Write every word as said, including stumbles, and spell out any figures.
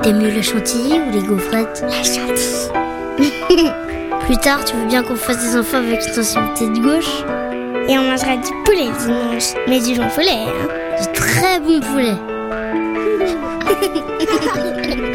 T'aimes mieux la chantilly ou les gaufrettes? La chantilly. Plus tard, tu veux bien qu'on fasse des enfants avec une sensibilité de gauche? Et on mangera du poulet dimanche. Mais du bon poulet, hein. Du très bon poulet.